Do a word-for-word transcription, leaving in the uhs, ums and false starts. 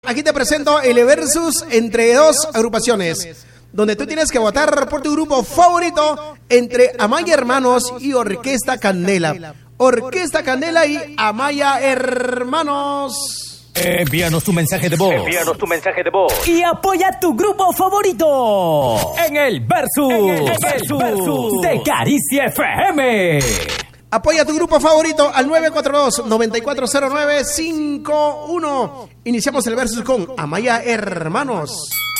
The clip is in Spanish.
Aquí te presento el versus entre dos agrupaciones, donde tú tienes que votar por tu grupo favorito entre Amaya Hermanos y Orquesta Candela. Orquesta Candela y Amaya Hermanos. Envíanos tu mensaje de voz. Envíanos tu mensaje de voz. Y apoya tu grupo favorito en el versus, en el versus, versus de Caricia F M. Apoya tu grupo favorito al nueve cuatro dos, nueve cuatro cero nueve, cinco uno. Iniciamos el versus con Amaya Hermanos.